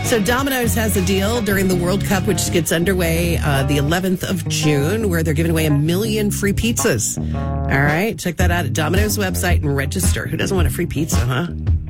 So Domino's has a deal during the World Cup, which gets underway the 11th of June, where they're giving away 1 million free pizzas. All right, check that out at Domino's website and register. Who doesn't want a free pizza, huh?